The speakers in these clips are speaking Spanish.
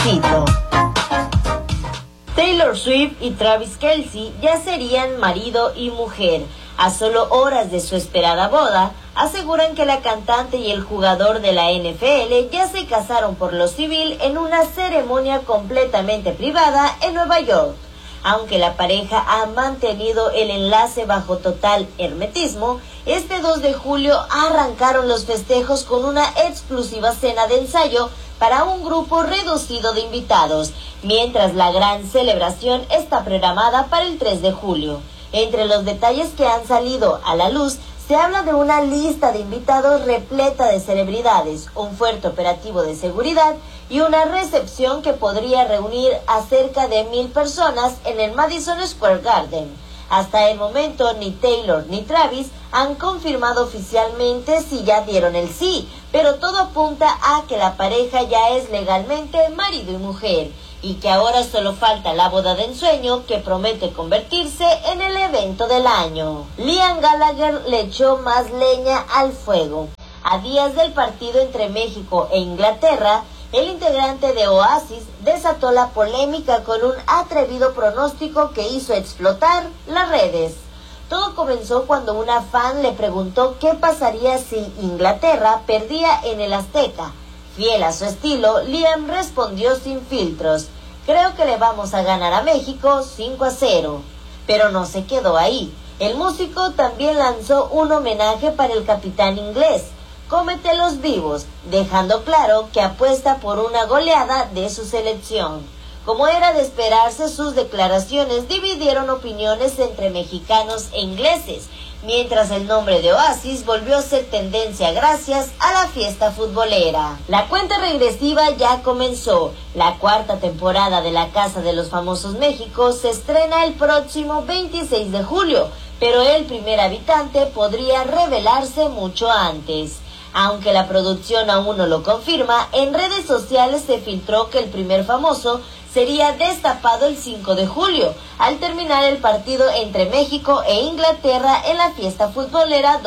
éxito. Taylor Swift y Travis Kelce ya serían marido y mujer. A solo horas de su esperada boda, aseguran que la cantante y el jugador de la NFL ya se casaron por lo civil en una ceremonia completamente privada en Nueva York. Aunque la pareja ha mantenido el enlace bajo total hermetismo, este 2 de julio arrancaron los festejos con una exclusiva cena de ensayo para un grupo reducido de invitados, mientras la gran celebración está programada para el 3 de julio. Entre los detalles que han salido a la luz, se habla de una lista de invitados repleta de celebridades, un fuerte operativo de seguridad y una recepción que podría reunir a cerca de 1,000 personas en el Madison Square Garden. Hasta el momento, ni Taylor ni Travis han confirmado oficialmente si ya dieron el sí, pero todo apunta a que la pareja ya es legalmente marido y mujer, y que ahora solo falta la boda de ensueño que promete convertirse en el evento del año. Liam Gallagher le echó más leña al fuego. A días del partido entre México e Inglaterra, el integrante de Oasis desató la polémica con un atrevido pronóstico que hizo explotar las redes. Todo comenzó cuando una fan le preguntó qué pasaría si Inglaterra perdía en el Azteca. Fiel a su estilo, Liam respondió sin filtros: creo que le vamos a ganar a México 5-0. Pero no se quedó ahí. El músico también lanzó un homenaje para el capitán inglés, Cómete los vivos, dejando claro que apuesta por una goleada de su selección. Como era de esperarse, sus declaraciones dividieron opiniones entre mexicanos e ingleses, mientras el nombre de Oasis volvió a ser tendencia gracias a la fiesta futbolera. La cuenta regresiva ya comenzó. La 4ª temporada de La Casa de los Famosos México se estrena el próximo 26 de julio, pero el primer habitante podría revelarse mucho antes. Aunque la producción aún no lo confirma, en redes sociales se filtró que el primer famoso sería destapado el 5 de julio, al terminar el partido entre México e Inglaterra en la fiesta futbolera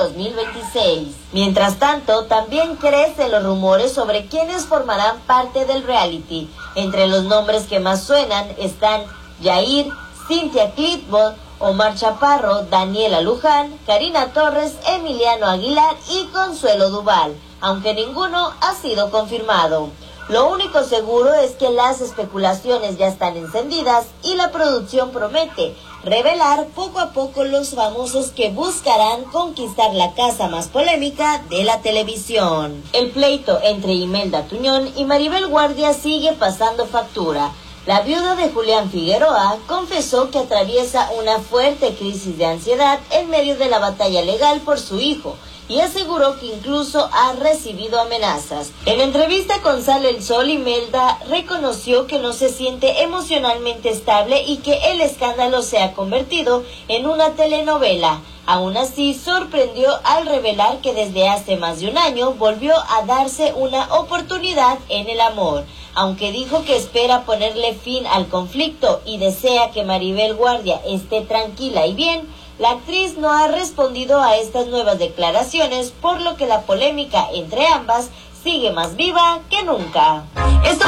2026. Mientras tanto, también crecen los rumores sobre quiénes formarán parte del reality. Entre los nombres que más suenan están Yair, Cynthia Clitbo, Omar Chaparro, Daniela Luján, Karina Torres, Emiliano Aguilar y Consuelo Duval, aunque ninguno ha sido confirmado. Lo único seguro es que las especulaciones ya están encendidas y la producción promete revelar poco a poco los famosos que buscarán conquistar la casa más polémica de la televisión. El pleito entre Imelda Tuñón y Maribel Guardia sigue pasando factura. La viuda de Julián Figueroa confesó que atraviesa una fuerte crisis de ansiedad en medio de la batalla legal por su hijo y aseguró que incluso ha recibido amenazas. En entrevista con Sale el Sol, Imelda reconoció que no se siente emocionalmente estable y que el escándalo se ha convertido en una telenovela. Aún así, sorprendió al revelar que desde hace más de un año volvió a darse una oportunidad en el amor. Aunque dijo que espera ponerle fin al conflicto y desea que Maribel Guardia esté tranquila y bien, la actriz no ha respondido a estas nuevas declaraciones, por lo que la polémica entre ambas sigue más viva que nunca. Esto